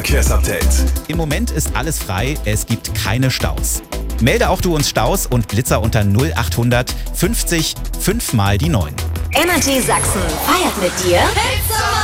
Verkehrsupdate. Im Moment ist alles frei, es gibt keine Staus. Melde auch du uns Staus und Blitzer unter 0800 50 5 mal die 9. Energy Sachsen feiert mit dir.